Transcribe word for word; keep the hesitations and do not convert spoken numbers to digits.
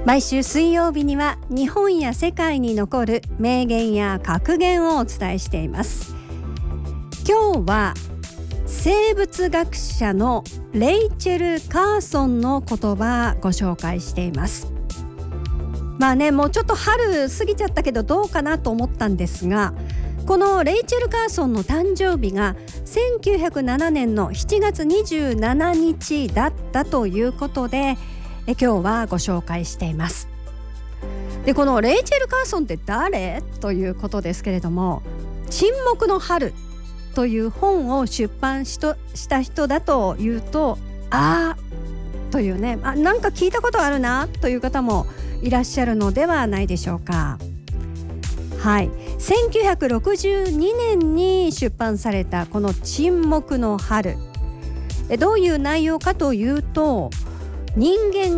毎週水曜日には日本や世界に残る名言や格言をお伝えしています。今日は生物学者のレイチェル・カーソンの言葉ご紹介しています。まあね、もうちょっと春過ぎちゃったけどどうかなと思ったんですが、このレイチェル・カーソンの誕生日がせんきゅうひゃくななねんのしちがつにじゅうしちにちだったということで、え今日はご紹介しています。で、このレイチェル・カーソンって誰ということですけれども、沈黙の春という本を出版しとした人だというと、あーというね、あ、なんか聞いたことあるなという方もいらっしゃるのではないでしょうか。はい、せんきゅうひゃくろくじゅうにねんに出版されたこの沈黙の春、どういう内容かというと、人間